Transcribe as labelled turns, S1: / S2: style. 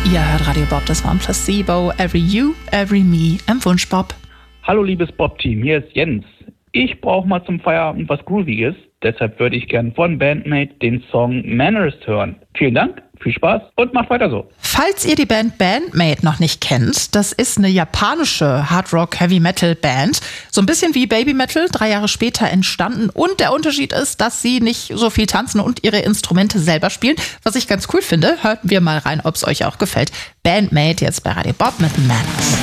S1: Ihr hört Radio Bob, das war ein Placebo. Every You, Every Me im Wunsch Bob.
S2: Hallo liebes Bob-Team, hier ist Jens. Ich brauche mal zum Feierabend was Grooviges. Deshalb würde ich gern von Bandmate den Song Manners hören. Vielen Dank, viel Spaß und macht weiter so.
S1: Falls ihr die Band Bandmate noch nicht kennt, das ist eine japanische Hard-Rock-Heavy-Metal-Band. So ein bisschen wie Baby Metal, 3 Jahre später entstanden. Und der Unterschied ist, dass sie nicht so viel tanzen und ihre Instrumente selber spielen. Was ich ganz cool finde, hört wir mal rein, ob es euch auch gefällt. Bandmate jetzt bei Radio Bob mit Manners.